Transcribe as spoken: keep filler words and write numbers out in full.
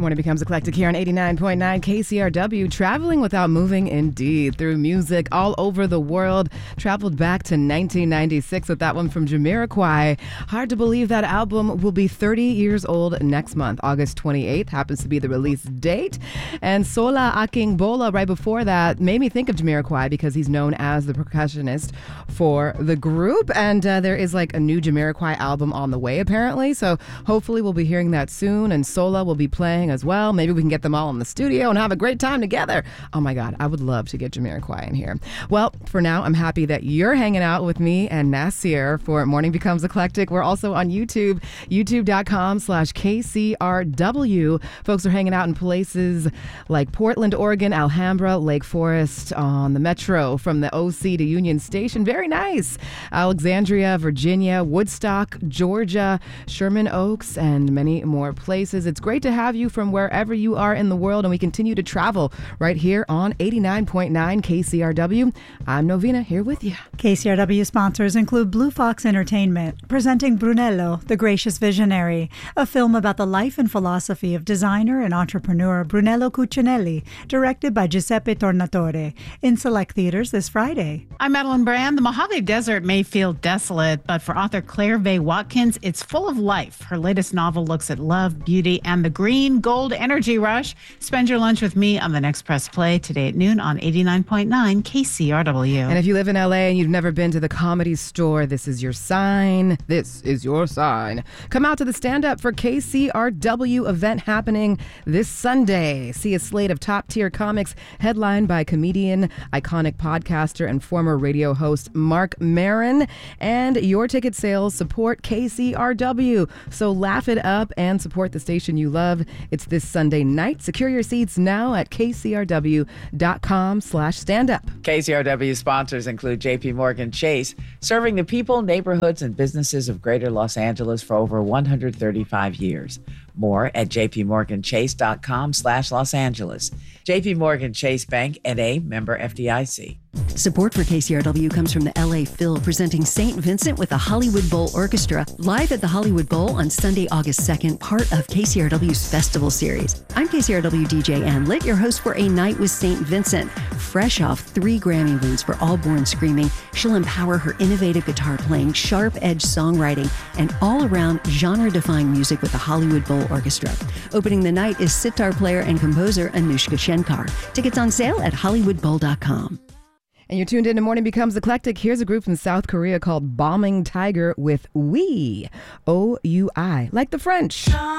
Morning Becomes Eclectic here on eighty-nine point nine K C R W. Traveling without moving, indeed, through music all over the world. Traveled back to nineteen ninety-six with that one from Jamiroquai. Hard to believe that album will be thirty years old next month. August twenty-eighth happens to be the release date. And Sola Akingbola right before that made me think of Jamiroquai because he's known as the percussionist for the group. And uh, there is like a new Jamiroquai album on the way apparently. So hopefully we'll be hearing that soon. And Sola will be playing as well. Maybe we can get them all in the studio and have a great time together. Oh my God, I would love to get Jamiroquai in here. Well, for now, I'm happy that you're hanging out with me and Nasir for Morning Becomes Eclectic. We're also on YouTube, youtube.com slash KCRW. Folks are hanging out in places like Portland, Oregon, Alhambra, Lake Forest, on the Metro from the O C to Union Station. Very nice. Alexandria, Virginia, Woodstock, Georgia, Sherman Oaks, and many more places. It's great to have you from wherever you are in the world, and we continue to travel right here on eighty-nine point nine K C R W. I'm Novina here with you. K C R W sponsors include Blue Fox Entertainment, presenting Brunello, the Gracious Visionary, a film about the life and philosophy of designer and entrepreneur Brunello Cucinelli, directed by Giuseppe Tornatore, in select theaters this Friday. I'm Madeline Brand. The Mojave Desert may feel desolate, but for author Claire Vaye Watkins, it's full of life. Her latest novel looks at love, beauty, and the green gold energy rush. Spend your lunch with me on the next press play today at noon on eighty-nine point nine K C R W. And if you live in L A and you've never been to the Comedy Store, this is your sign. This is your sign. Come out to the Stand Up for K C R W event happening this Sunday. See a slate of top-tier comics headlined by comedian, iconic podcaster, and former radio host Mark Maron. And your ticket sales support K C R W. So laugh it up and support the station you love. It's this Sunday night. Secure your seats now at kcrw.com slash stand up. K C R W sponsors include J P Morgan Chase, serving the people, neighborhoods, and businesses of Greater Los Angeles for over one hundred thirty-five years. More at jpmorganchase.com slash Los Angeles. J P Morgan Chase Bank, N A, member F D I C. Support for K C R W comes from the L A Phil, presenting Saint Vincent with the Hollywood Bowl Orchestra, live at the Hollywood Bowl on Sunday, August second, part of K C R W's Festival Series. I'm K C R W D J Ann Litt, your host for A Night with Saint Vincent. Fresh off three Grammy wins for All Born Screaming, she'll empower her innovative guitar playing, sharp-edged songwriting, and all-around genre-defying music with the Hollywood Bowl Orchestra. Opening the night is sitar player and composer Anushka Shenkar. Tickets on sale at hollywood bowl dot com. And you're tuned in to Morning Becomes Eclectic. Here's a group from South Korea called Bombing Tiger with Oui. O U I, like the French.